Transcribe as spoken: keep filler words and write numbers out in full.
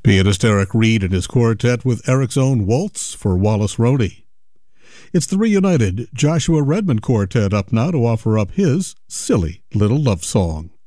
Pianist Eric Reed and his quartet with Eric's own Waltz for Wallace Roney. It's the reunited Joshua Redman Quartet up now to offer up his Silly Little Love Song.